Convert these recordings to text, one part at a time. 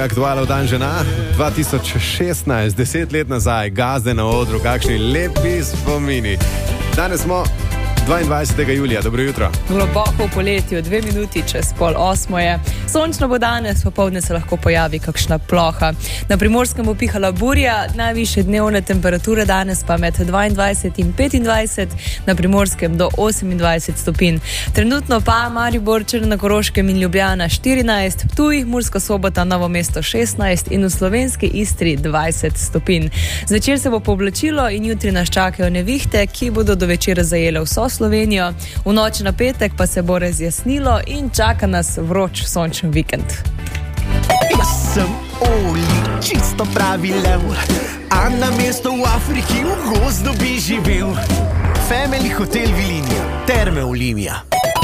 aktualov dan žena 2016, 10 let nazaj, gazde na odru, kakšni lepi spomini. Danes smo 22. julija, dobro jutro. Globoko v poletju, 2 minuti čez 7:30 je. Sončno bo danes, popoldne se lahko pojavi kakšna ploha. Na Primorskem bo pihala burja, najvišje dnevne temperature danes pa med 22 in 25, na Primorskem do 28 stopinj. Trenutno pa Maribor, Črna na Koroškem in Ljubljana 14, Ptuj, Murska Sobota, Novo mesto 16 in v slovenski Istri 20 stopinj. Zvečer se bo pooblačilo in jutri nas čakajo nevihte, ki bodo do večera zajele vso Slovenijo. V noči na petek pa se bo razjasnilo in čaka nas vroč sončen vikend. Jaz sem Oli, čisto pravi lev, a na mesto v Afriki v gozdu bi živel. Family Hotel Vilinija, Terme Olimija.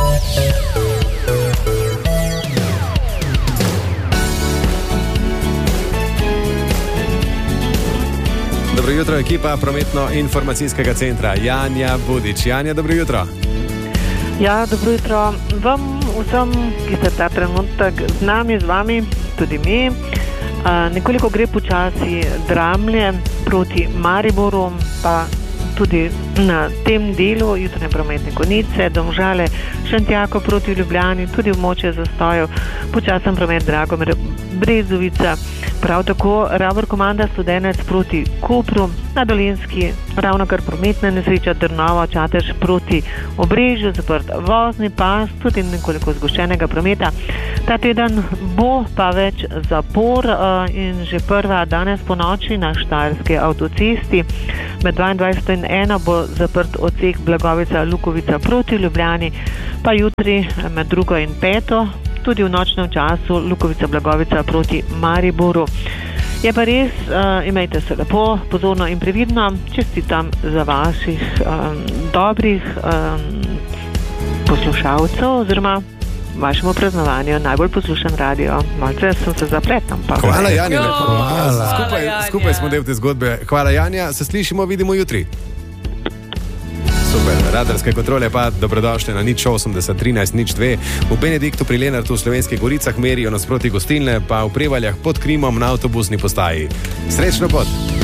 Dobro jutro, ekipa prometno-informacijskega centra Janja Budič. Janja, dobro jutro. Ja, dobro jutro vam vsem, ki ste ta trenutek z nami, z vami, tudi mi. Nekoliko gre počasi Dramlje proti Mariboru, pa tudi na tem delu jutranje prometne konice, Domžale, Šentjako proti Ljubljani, tudi območje zastojev, počasen promet Dragomer, Brezovica, prav tako Ravor Komanda Studenec proti Kopru, na Dolenjski ravnokar prometna nesreča Trnovo, Čatež proti Obrežju, zaprt vozni pas, tudi nekoliko zgoščenega prometa. Ta teden bo pa več zapor in že prva danes po noči na Štajerski avtocesti. Med 22 in 1 bo zaprt odsek Blagovica-Lukovica proti Ljubljani, pa jutri med 2 in 5, tudi v nočnem času Lukovica-Blagovica proti Mariboru. Je pa res, imejte se lepo, pozorno in previdno, čestitam za vaših dobrih poslušalcev oziroma vašemu praznovanju najbolj poslušan radio. Malce sem se zapletel. Hvala, Janja. Skupaj smo del te zgodbe. Hvala, Janja. Se slišimo, vidimo jutri. Super, radarske kontrole pa dobrodošli na 080 13 02. V Benediktu pri Lenartu v Slovenskih Goricah merijo nasproti gostilne, pa v Prevaljah pod Krimom na avtobusni postaji. Srečno pot!